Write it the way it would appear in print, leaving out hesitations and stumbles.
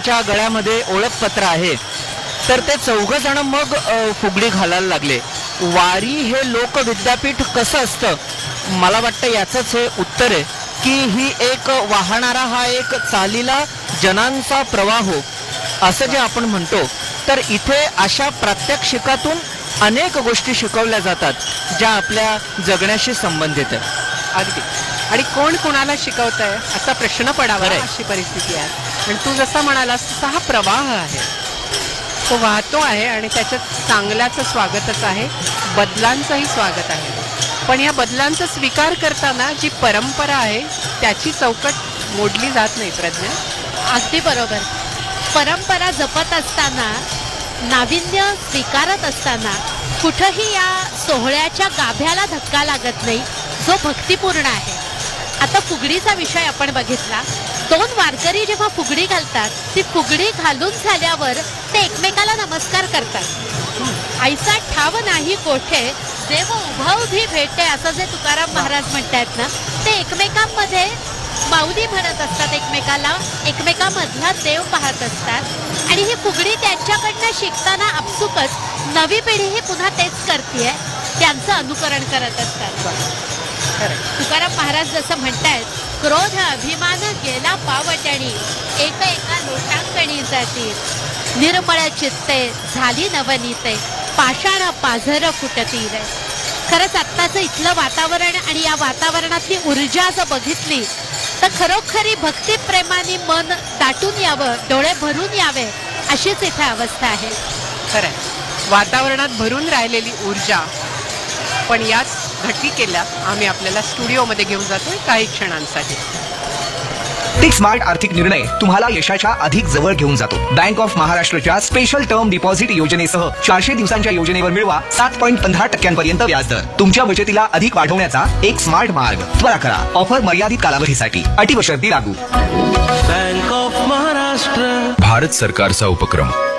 त्यांच्या गळ्यामध्ये ओळखपत्र आहे, तर ते 4 जण मग फुगडी घालायला लागले. वारी हे लोक विद्यापीठ कसं असतं, मला वाटतं याचंच हे उत्तर आहे की ही एक वाहणारा हा एक चालीला जनांचा प्रवाह असं जे आपण म्हणतो, तर इथे अशा प्रात्यक्षिकातून अनेक गोष्टी शिकवल्या जातात ज्या आपल्या जगण्याशी संबंधित आहेत. अगदी. आणि कोण कोणाला शिकवत आहे असा प्रश्न पडावा अशी परिस्थिती आहे. आणि तू जसा म्हणालास तसा हा प्रवाह आहे, तो वाहतो आहे आणि त्याच्यात चांगल्याचं स्वागतच आहे, बदलांचंही स्वागत आहे. पण या बदलांचा स्वीकार करताना जी परंपरा आहे त्याची चौकट मोडली जात नाही. प्रज्ञा, अगदी बरोबर. परंपरा जपत असताना, नाविन्य स्वीकारत असताना कुठंही या सोहळ्याच्या गाभ्याला धक्का लागत नाही, जो भक्तिपूर्ण आहे. आता फुगडीचा विषय आपण बघितला. 2 वारकरी जेव्हा फुगडी घालतात, ती फुगडी घालून झाल्यावर ते एकमेकाला नमस्कार करतात. ऐसा ठाव नाही कोठे देव उभा उभी भेटे, असं जे तुकाराम महाराज म्हणतात ना, ते एकमेकांमध्ये माऊली म्हणत असतात, एकमेकाला एकमेकांमधला देव पाहत असतात. आणि ही फुगडी त्यांच्याकडनं शिकताना आपसुकच नवी पिढी ही पुन्हा तेच करते, त्यांचं अनुकरण करत असतात. तुकाराम महाराज जसं म्हणतायत, क्रोध अभिमान गेला पावटणी, एका लोटांगणी जाती, निर्मळ चित्ते झाली नवनीते, पाषाण पाझर फुटती रे. खरंच आत्ताचं इथलं वातावरण आणि या वातावरणातली ऊर्जा जर बघितली तर खरोखरी भक्तिप्रेमाने मन दाटून यावं, डोळे भरून यावे, अशीच इथे अवस्था आहे. खरंय, वातावरणात भरून राहिलेली ऊर्जा. पण याच घटिकेला आम्ही आपल्याला स्टुडिओमध्ये घेऊन जातोय काही क्षणांसाठी. टिक स्मार्ट आर्थिक निर्णय तुम्हाला यशाच्या अधिक जवळ घेऊन जातो. बँक ऑफ महाराष्ट्राच्या स्पेशल टर्म डिपॉझिट योजनेसह 400 दिवसांच्या योजनेवर मिळवा 7.15% व्याजदर. तुमच्या बचतीला अधिक वाढवण्याचा एक स्मार्ट मार्ग. त्वरा करा. ऑफर मर्यादित कालावधीसाठी. अटी व शर्ती लागू. बँक ऑफ महाराष्ट्र, भारत सरकारचा उपक्रम.